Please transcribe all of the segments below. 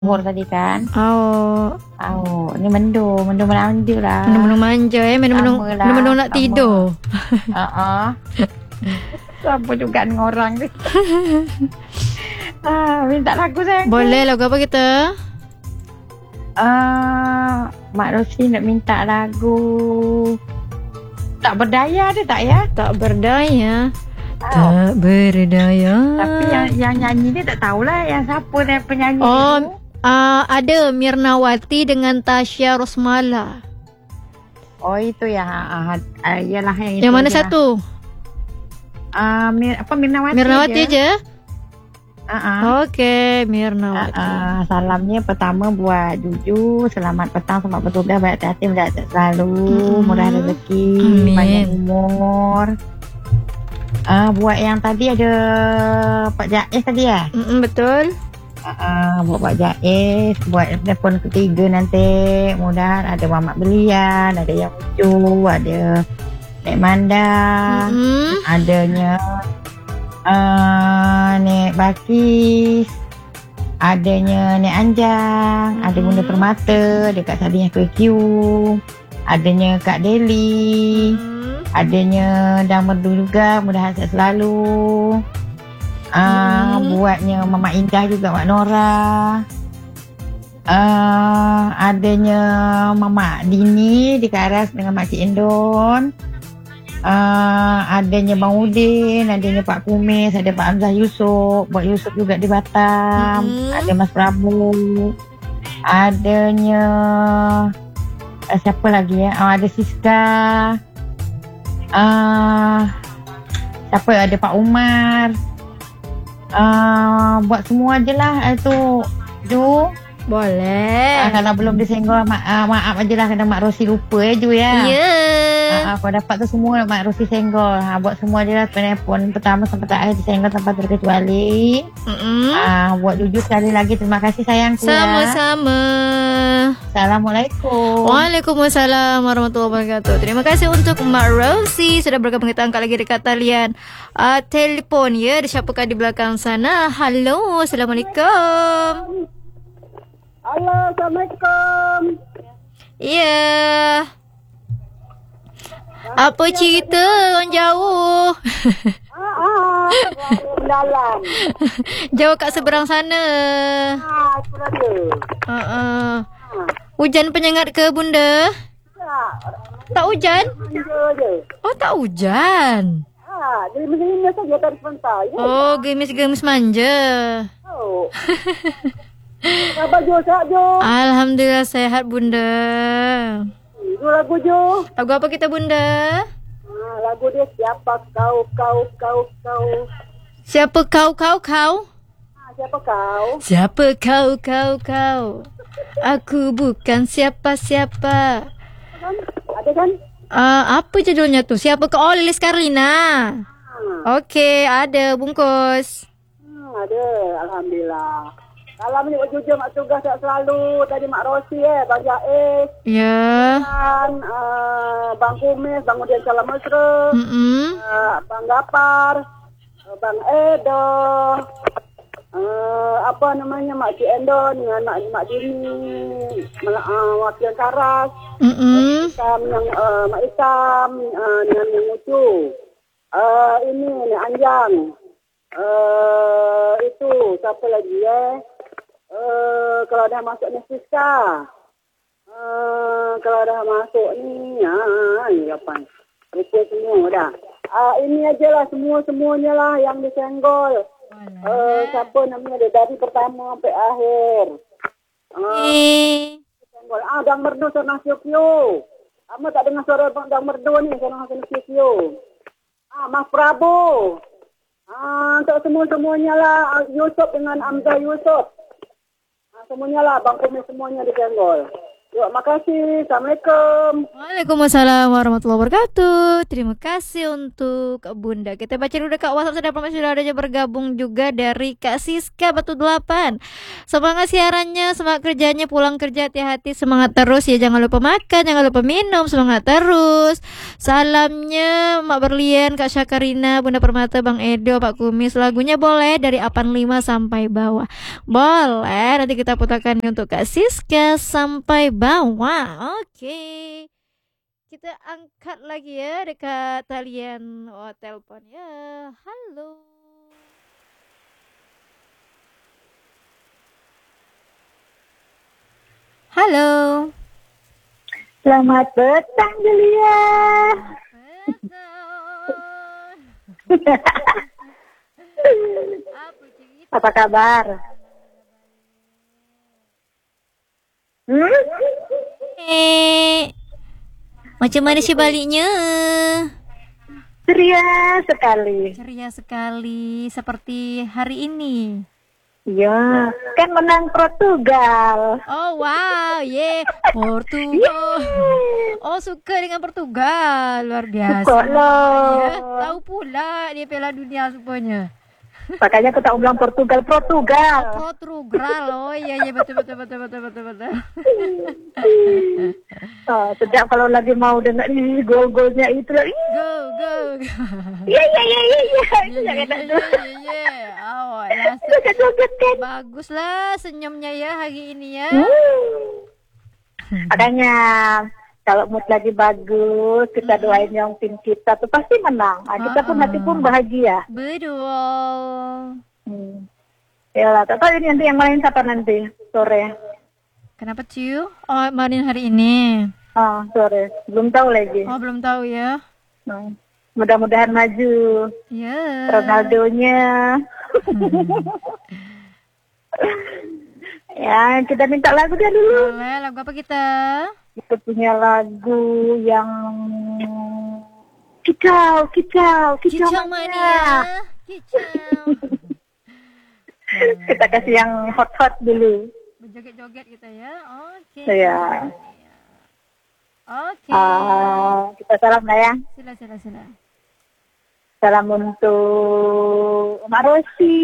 Umur tadi kan. Oh. Ni mendung manja lah. Mendung manja mendung nak tidur. Apa juga dengan orang ni. Minta lagu saya. Boleh lagu apa kita? Mak Rosi nak minta lagu Tak Berdaya ada tak ya? Tak Berdaya. Tak berdaya. Tapi yang nyanyi dia tak tahulah yang siapa dia penyanyi tu. Ada Mirnawati dengan Tasya Rosmala. Oh itu ya. Yalah yang itu. Yang mana je satu? Mirnawati je. Okey, Mirnawati. Salamnya pertama buat Juju. Selamat petang, selamat bertugas, baik hati, mendadak selalu, murah rezeki, panjang umur. Buat yang tadi ada Pak Jais tadi ya? Betul. Buat Pak Jais, buat telefon ketiga nanti, mudah ada Mamat Belian, ada Yang Ucu, ada Nek Manda, adanya Nek Bakis, adanya Nek Anjang, ada Bunda Permata, ada Kak Sadinya QQ, adanya Kak Deli, adanya Dang Merdu juga, mudah-mudahan sihat selalu. Buatnya Mama Indah juga, Mak Nora, adanya Mama Dini di Karas dengan Mak Cik Endon, adanya Bang Udin, adanya Pak Kumis, ada Pak Hamzah Yusof, buat Yusof juga di Batam, ada Mas Prabu, adanya siapa lagi ya, ada Siska, siapa, ada Pak Umar, buat semua je lah itu Ju. Boleh. Kalau belum disenggol maaf aje lah, kadang Mak Rosi lupa Ju ya. Kalau dapat tu semua Mak Rosi senggol. Buat semua je lah, telefon pertama sampai terakhir disenggol tanpa terkecuali. Buat Juju sekali lagi terima kasih sayangku. Sama-sama. Assalamualaikum. Waalaikumsalam warahmatullahi wabarakatuh. Terima kasih untuk Mak Rosi sudah bergabung, kita angkat lagi dekat talian telefon ya. Ada siapakah di belakang sana? Halo, Assalamualaikum. Halo, Assalamualaikum. Ya. Apa cerita orang jauh? Dalam. Jauh kat seberang sana. Hujan penyengat ke bunda? Tak hujan? Oh, tak hujan. Gerimis-gerimis saja tadi sebentar. Oh, gerimis-gerimis manja. Khabar Jo, sihat Jo? Alhamdulillah sehat bunda. Itu lagu Jo. Lagu apa kita bunda? Lagu dia siapa kau. Siapa kau? Siapa kau? Siapa kau? Aku bukan siapa-siapa. Ada kan? Apa judulnya tu? Siapa kau? Oh, Lilis Karina. Okey, ada bungkus. Ada, alhamdulillah. Salam ni buat Jujur, Mak Tugas tak selalu. Tadi Mak Rosi Bang Jais. Ya. Dan Bang Kumis, Bang Udian Salam Mesra. Bang Gapar, Bang Edo. Mak Cik Endon dengan Mak Dini. Wakil Karas. Mak Isam dengan yang Ucu. Ini Nek Anjang. Itu siapa lagi kalau dah masuk ni Siska. Kalau dah masuk ni kapan? Betul semua dah. Ini ajalah semuanya lah yang disenggol. Siapa namanya dia dari pertama sampai akhir. Senggol. Dang Merdu Sonang Siokyo. Kamu tak dengar suara Dang Merdu ni, Sonang Siokyo. Mas Prabu. Untuk semuanya lah, Yusof dengan Hamzah Yusof. Semuanya lah, Bang Kumis semuanya disenggol. Terima kasih. Assalamualaikum. Waalaikumsalam warahmatullahi wabarakatuh. Terima kasih untuk Bunda. Kita baca dulu Kak WhatsApp sudah ada yang bergabung juga dari Kak Siska Batu 8. Semangat siarannya, semangat kerjanya, pulang kerja hati-hati, semangat terus ya, jangan lupa makan, jangan lupa minum, semangat terus. Salamnya Mak Berlian, Kak Syakarina, Bunda Permata, Bang Edo, Pak Kumis. Lagunya boleh dari Apan 5 sampai bawah. Boleh, nanti kita putarkan untuk Kak Siska sampai bawah. Oke. Kita angkat lagi ya dekat talian telepon ya. Halo. Halo. Selamat petang, Julia. Apa kabar? Macam mana sebaliknya? Ceria sekali. Ceria sekali seperti hari ini. Iya, kan menang Portugal. Oh wow, Portugal. Oh suka dengan Portugal, luar biasa. Suka loh. Ya, tahu pula dia Piala Dunia rupanya. Makanya aku tak bilang Portugal. Portugal, oh iya betul. Oh, sedap kalau lagi mau dengar gol-golnya itu lagi. Go. Iya. Itu jangan tak tu. Oh, rasa Joget kan. baguslah senyumnya ya hari ini ya. Makanya kalau mood lagi bagus, kita doain yang tim kita tuh pasti menang. Kita pun hati pun bahagia. Betul. Yalah, tak tahu ini nanti yang main siapa nanti sore. Kenapa Ciu? Oh, main hari ini. Sore. Belum tahu lagi. Oh, belum tahu ya. Mudah-mudahan maju. Ya. Ronaldo-nya. Ya, kita minta lagu dia dulu. Boleh, lagu apa kita? Kita punya lagu yang kicau Kicau mania. Kicau. Kita kasih yang hot dulu. Berjoget-joget kita ya. Oke. Ya. Oke. Kita salam lah ya. Sila. Salam untuk Mak Rosi,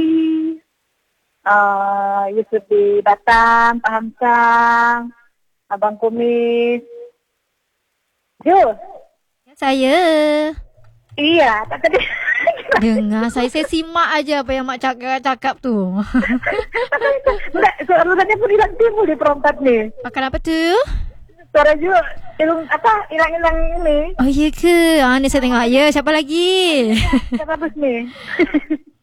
Yusuf di Batam, Pak Hamsang, Abang Kumis. Jo. Saya. Iya, tak tadi. Dengar, saya simak aja apa yang Mak cakap tu. Enggak, suaranya pun hilang timbul di perompat nih. Kenapa tu? Suara juga hilang ini. Oh iya ke? Ni saya tengok ya. Siapa lagi? Siapa bagus nih?